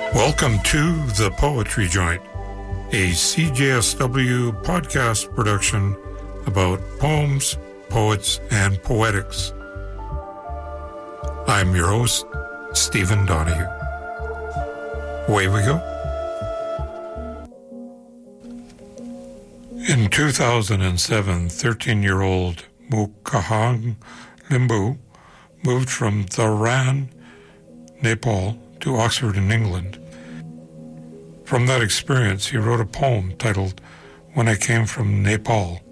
Welcome to The Poetry Joint, a CJSW podcast production about poems, poets, and poetics. I'm your host, Stephen Donahue. Away we go. In 2007, 13-year-old Mukhang Limbu moved from Dharan, Nepal, to Oxford in England. From that experience, he wrote a poem titled When I Came from Nepal.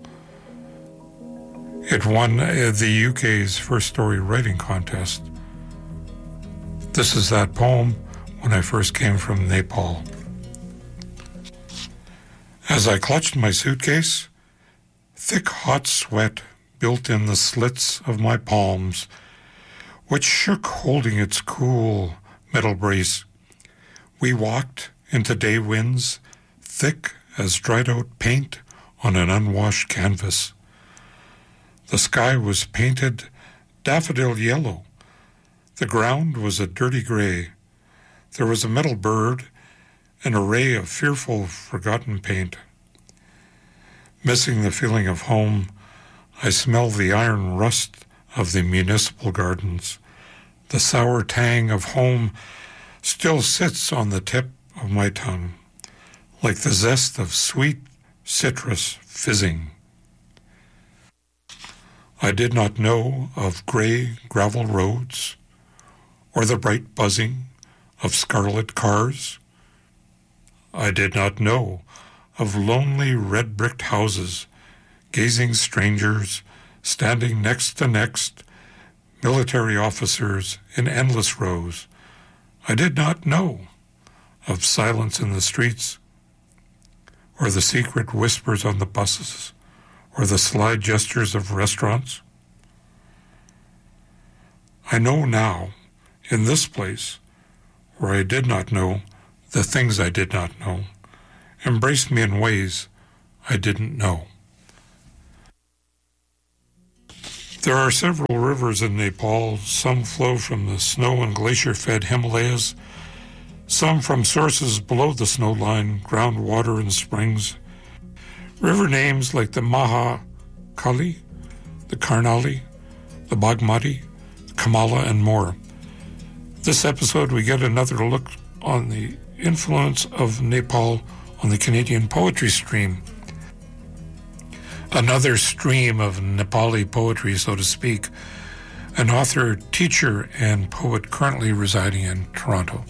It won the UK's first story writing contest. This is that poem, When I First Came from Nepal. As I clutched my suitcase, thick hot sweat built in the slits of my palms, which shook holding its cool metal brace. We walked into day winds, thick as dried-out paint on an unwashed canvas. The sky was painted daffodil yellow. The ground was a dirty gray. There was a metal bird, an array of fearful, forgotten paint. Missing the feeling of home, I smelled the iron rust of the municipal gardens. The sour tang of home still sits on the tip of my tongue, like the zest of sweet citrus fizzing. I did not know of gray gravel roads or the bright buzzing of scarlet cars. I did not know of lonely red-bricked houses, gazing strangers, standing next to next, military officers in endless rows. I did not know of silence in the streets, or the secret whispers on the buses, or the sly gestures of restaurants. I know now, in this place, where I did not know the things I did not know, embraced me in ways I didn't know. There are several rivers in Nepal. Some flow from the snow and glacier-fed Himalayas, some from sources below the snow line, groundwater and springs. River names like the Mahakali, the Karnali, the Bagmati, the Kamala, and more. This episode, we get another look on the influence of Nepal on the Canadian poetry stream. Another stream of Nepali poetry, so to speak, an author, teacher, and poet currently residing in Toronto.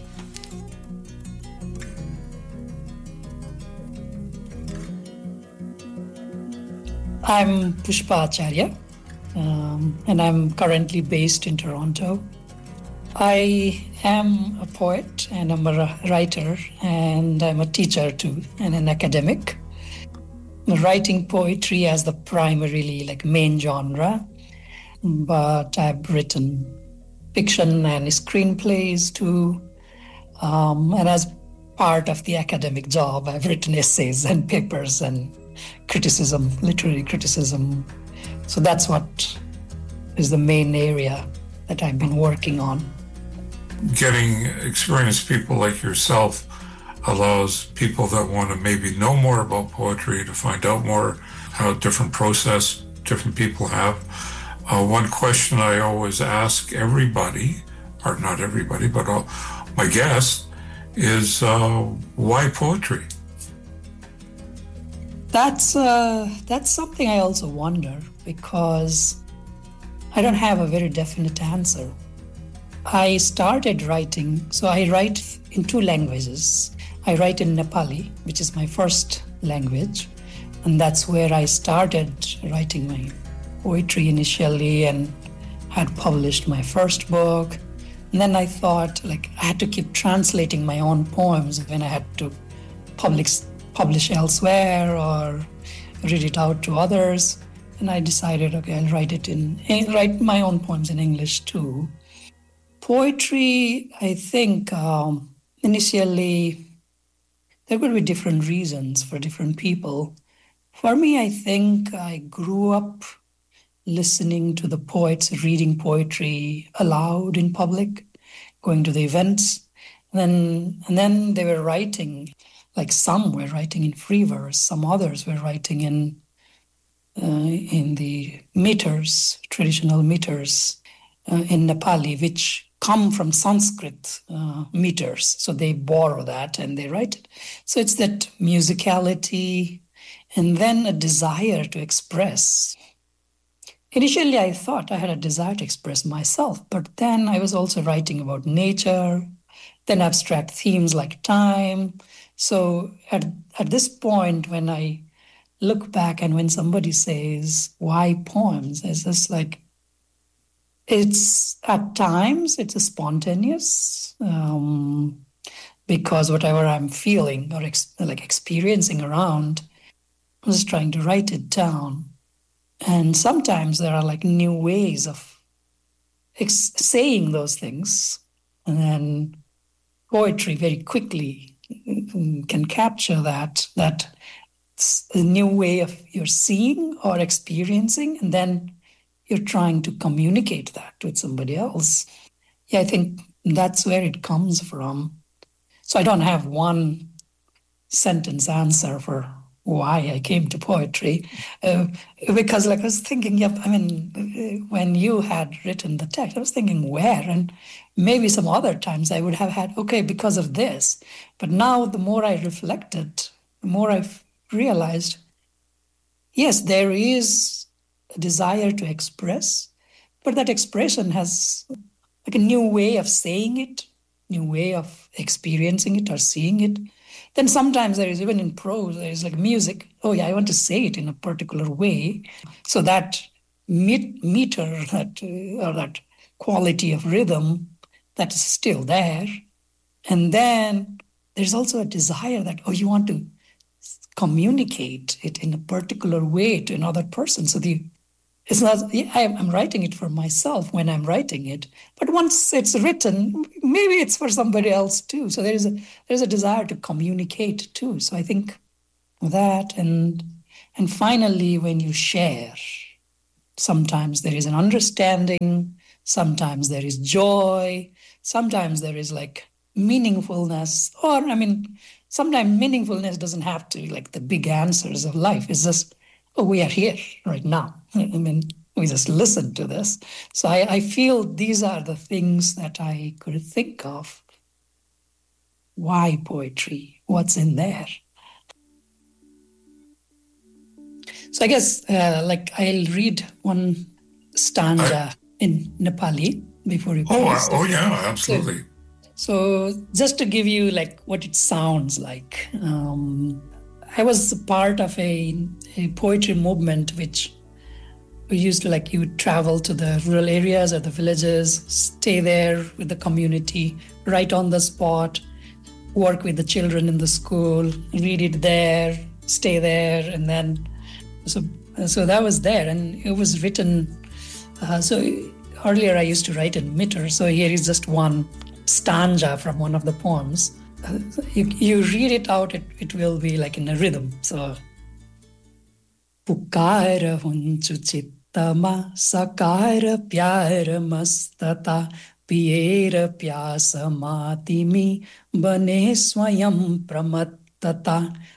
I'm Pushpa Acharya, and I'm currently based in Toronto. I am a poet, and I'm a writer, and I'm a teacher too, and an academic. Writing poetry as the primarily main genre, but I've written fiction and screenplays too. And as part of the academic job, I've written essays and papers and criticism, literary criticism. So that's what is the main area that I've been working on. Getting experienced people like yourself allows people that want to maybe know more about poetry to find out more how different process different people have. One question I always ask everybody, or not everybody, but all my guests, is why poetry? That's something I also wonder, because I don't have a very definite answer. I started writing, so I write in two languages. I write in Nepali, which is my first language, and that's where I started writing my poetry initially and had published my first book. And then I thought I had to keep translating my own poems when I had to publish elsewhere or read it out to others. And I decided, okay, I'll write my own poems in English too. Poetry, I think, initially, there could be different reasons for different people. For me, I think I grew up listening to the poets reading poetry aloud in public, going to the events, And then they were writing, like some were writing in free verse, some others were writing in the meters, traditional meters in Nepali, which come from Sanskrit meters. So they borrow that and they write it. So it's that musicality and then a desire to express. Initially, I thought I had a desire to express myself, but then I was also writing about nature, then abstract themes like time. So at this point, when I look back and when somebody says, why poems? It's just like, it's at times, it's a spontaneous, because whatever I'm feeling or like experiencing around, I'm just trying to write it down. And sometimes there are like new ways of saying those things. And then poetry very quickly can capture that a new way of you're seeing or experiencing, and then you're trying to communicate that with somebody else. Yeah, I think that's where it comes from. So I don't have one sentence answer for why I came to poetry, because like I was thinking, when you had written the text, I was thinking where, and maybe some other times I would have had, okay, because of this. But now the more I reflected, the more I've realized, yes, there is a desire to express, but that expression has like a new way of saying it, new way of experiencing it or seeing it. Then sometimes there is, even in prose, there is like music. Oh yeah, I want to say it in a particular way. So that meter, or that quality of rhythm, that is still there. And then there's also a desire that, you want to communicate it in a particular way to another person. So it's not, I'm writing it for myself when I'm writing it, but once it's written, maybe it's for somebody else too. So there's a desire to communicate too. So I think that, and finally, when you share, sometimes there is an understanding, sometimes there is joy, sometimes there is like meaningfulness, or sometimes meaningfulness doesn't have to be like the big answers of life. It's just, we are here right now. We just listen to this. So I feel these are the things that I could think of. Why poetry? What's in there? So I guess I'll read one stanza in Nepali before you close. Oh yeah, absolutely. So just to give you like what it sounds like, I was a part of a poetry movement which we used to you would travel to the rural areas or the villages, stay there with the community, write on the spot, work with the children in the school, read it there, stay there, and then so that was there, and it was written. So earlier I used to write in meter. So here is just one stanza from one of the poems. You read it out, it will be like in a rhythm. So Pukara hunchu chittama sakara pyara mastata piera pyasa matimi bane swayam pramattata